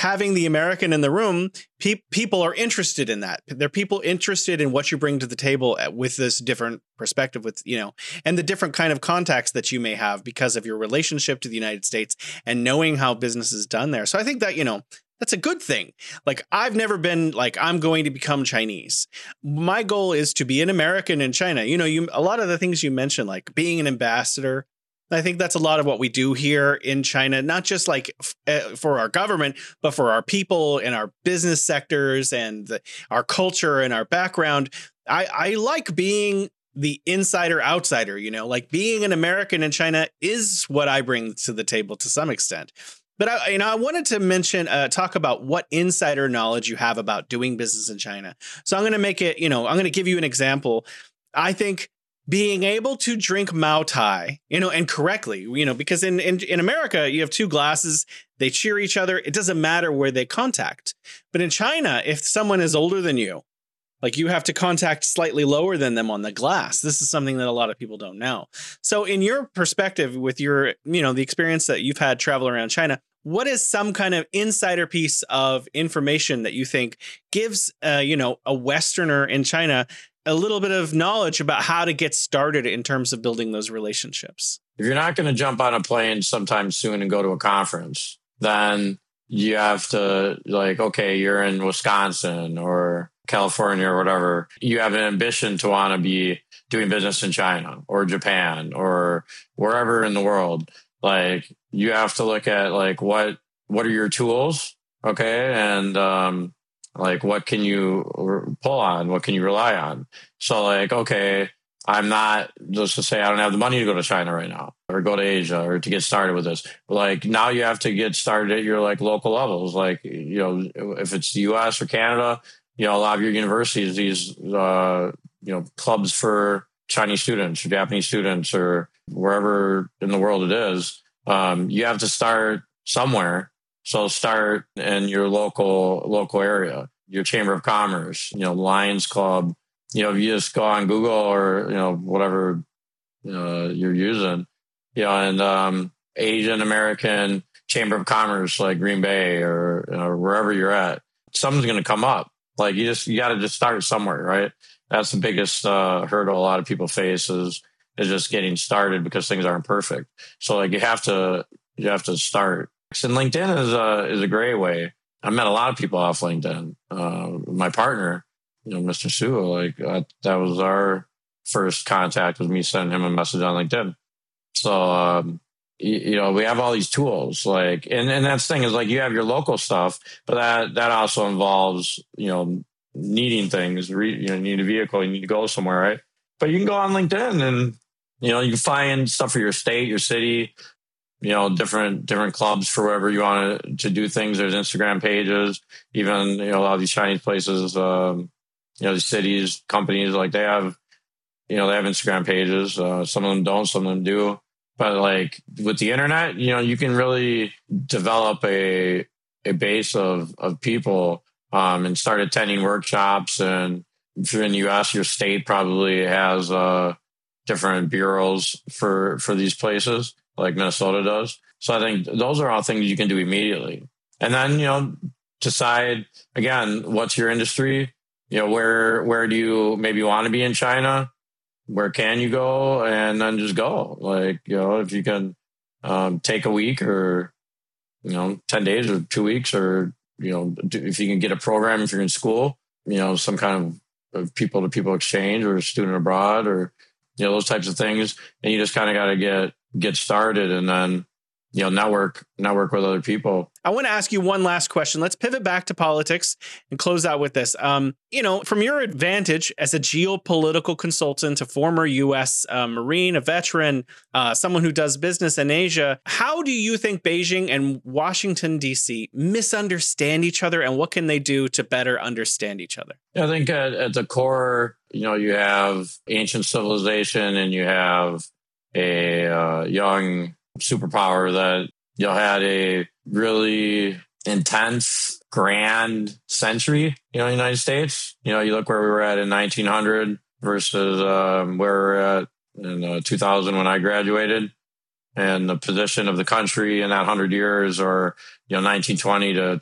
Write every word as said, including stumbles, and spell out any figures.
having the American in the room, pe- people are interested in that. They're people interested in what you bring to the table with this different perspective, with, you know, and the different kind of contacts that you may have because of your relationship to the United States and knowing how business is done there. So I think that, you know, that's a good thing. Like, I've never been like, I'm going to become Chinese. My goal is to be an American in China. You know, you a lot of the things you mentioned, like being an ambassador, I think that's a lot of what we do here in China, not just like f- uh, for our government, but for our people and our business sectors and the, our culture and our background. I, I like being the insider outsider, you know, like being an American in China is what I bring to the table to some extent. But I, you know, I wanted to mention, uh, talk about what insider knowledge you have about doing business in China. So I'm going to make it, you know, I'm going to give you an example. I think being able to drink Mao Tai, you know, and correctly, you know, because in, in, in America, you have two glasses, they cheer each other. It doesn't matter where they contact. But in China, if someone is older than you, like, you have to contact slightly lower than them on the glass. This is something that a lot of people don't know. So in your perspective, with your, you know, the experience that you've had travel around China, what is some kind of insider piece of information that you think gives, uh, you know, a Westerner in China a little bit of knowledge about how to get started in terms of building those relationships? If you're not going to jump on a plane sometime soon and go to a conference, then you have to, like, okay, you're in Wisconsin or California or whatever. You have an ambition to want to be doing business in China or Japan or wherever in the world. Like, you have to look at, like, what, what are your tools? Okay. And, um, like, what can you pull on? What can you rely on? So, like, okay, I'm not, let's just say I don't have the money to go to China right now or go to Asia or to get started with this. Like, now you have to get started at your, like, local levels. Like, you know, if it's the U S or Canada, you know, a lot of your universities, these, uh, you know, clubs for Chinese students or Japanese students or wherever in the world it is, um, you have to start somewhere. So start in your local local area, your Chamber of Commerce, you know, Lions Club. You know, if you just go on Google or, you know, whatever uh, you're using, you know, and um, Asian American Chamber of Commerce, like Green Bay or, you know, wherever you're at, something's going to come up. Like, you just, you got to just start somewhere, right? That's the biggest uh, hurdle a lot of people face is, is just getting started because things aren't perfect. So, like, you have to, you have to start. And LinkedIn is a, is a great way. I met a lot of people off LinkedIn. Uh, my partner, you know, Mister Su, like, uh, that was our first contact, was me sending him a message on LinkedIn. So, um, you, you know, we have all these tools, like, and, and that's the thing is, like, you have your local stuff, but that, that also involves, you know, needing things, re, you know, you need a vehicle, you need to go somewhere, right? But you can go on LinkedIn and, you know, you can find stuff for your state, your city, you know, different different clubs for wherever you want to, to do things. There's Instagram pages, even, you know, a lot of these Chinese places, um, you know, the cities, companies, like, they have, you know, they have Instagram pages. Uh, some of them don't, some of them do. But, like, with the internet, you know, you can really develop a a base of of people um, and start attending workshops. And if you're in the U S, your state probably has uh, different bureaus for for these places, like Minnesota does. So I think those are all things you can do immediately. And then, you know, decide, again, what's your industry? You know, where where do you maybe want to be in China? Where can you go? And then just go. Like, you know, if you can um, take a week or, you know, ten days or two weeks or, you know, if you can get a program, if you're in school, you know, some kind of, of people to people exchange or student abroad or, you know, those types of things. And you just kind of got to get, get started and then, you know, network, network with other people. I want to ask you one last question. Let's pivot back to politics and close out with this. Um, you know, from your advantage as a geopolitical consultant, a former U S uh, Marine, a veteran, uh, someone who does business in Asia, how do you think Beijing and Washington, D C misunderstand each other, and what can they do to better understand each other? I think at, at the core, you know, you have ancient civilization and you have a uh, young superpower that, you know, had a really intense, grand century, you know, in the United States. You know, you look where we were at in nineteen hundred versus um, where we're at in uh, two thousand when I graduated, and the position of the country in that one hundred years, or, you know, nineteen twenty to